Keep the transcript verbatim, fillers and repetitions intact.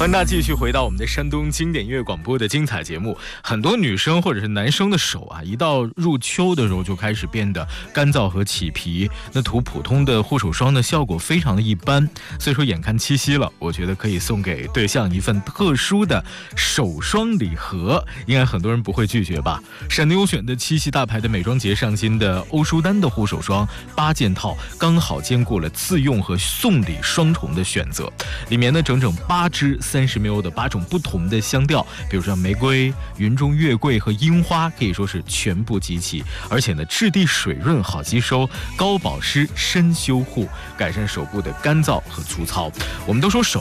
欢迎大家继续回到我们的山东经典音乐广播的精彩节目。很多女生或者是男生的手啊，一到入秋的时候就开始变得干燥和起皮，那涂普通的护手霜的效果非常的一般。所以说眼看七夕了，我觉得可以送给对象一份特殊的手霜礼盒，应该很多人不会拒绝吧。闪牛选的七夕大牌的美妆节上新的欧舒丹的护手霜八件套，刚好兼顾了自用和送礼双重的选择，里面呢整整八支三十 ml 的八种不同的香调，比如说玫瑰、云中月桂和樱花，可以说是全部集齐。而且呢，质地水润好吸收，高保湿深修护，改善手部的干燥和粗糙。我们都说手